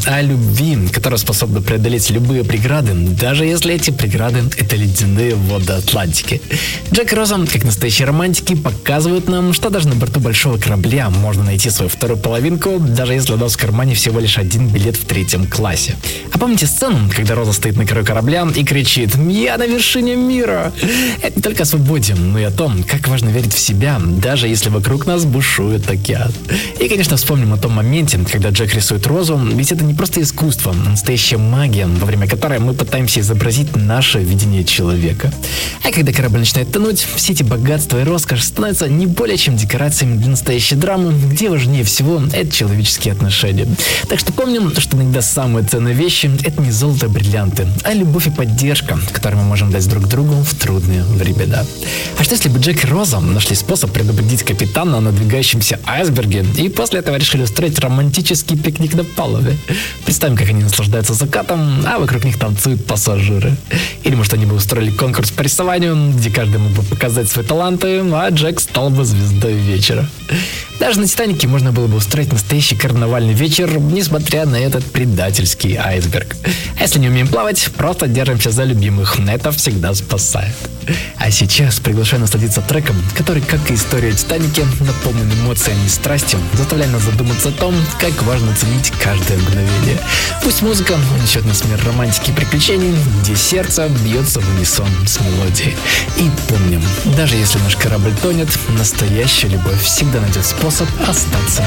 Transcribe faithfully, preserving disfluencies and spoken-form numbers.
о любви, которая способна преодолеть любые преграды, даже если эти преграды — это ледяные воды Атлантики. Джек и Роза, как настоящие романтики, показывают нам, что даже на борту большого корабля можно найти свою вторую половинку, даже если у нас в кармане всего лишь один билет в третьем классе. А помните сцену, когда Роза стоит на краю корабля и кричит: «Я на вершине мира!» Это не только о свободе, но и о том, как важно верить в себя, даже если вокруг нас бушует океан. И, конечно, вспомним о том моменте, когда Джек рисует Розу, ведь это не просто искусство, а настоящая магия, во время которой мы пытаемся изобразить наше видение человека. А когда корабль начинает тонуть, все эти богатства и роскошь становятся не более чем декорациями для настоящей драмы, где важнее всего это человеческие отношения. Так что помним, что иногда самые ценные вещи — это не золото и бриллианты, а любовь и поддержка, которую мы можем дать друг другу в трудные времена. А что если бы Джек и Роза нашли способ предупредить капитана о надвигающемся айсберге и после этого решили устроить романтический пикник на палубе? Представим, как они наслаждаются закатом, а вокруг них танцуют пассажиры. Или, может, они бы устроили конкурс по рисованию, где каждый мог бы показать свои таланты, а Джек стал бы звездой вечера. Даже на «Титанике» можно было бы устроить настоящий карнавальный вечер, несмотря на этот предательский айсберг. А если не умеем плавать, просто держимся за любимых. Это всегда спасает. А сейчас приглашаю насладиться треком, который, как и история «Титаники», наполнен эмоциями и страстью, заставляя нас задуматься о том, как важно ценить каждое мгновение. Пусть музыка несет нас в мир романтики и приключений, где сердце бьется в унисон с мелодией. И помним, даже если наш корабль тонет, настоящая любовь всегда найдет способ остаться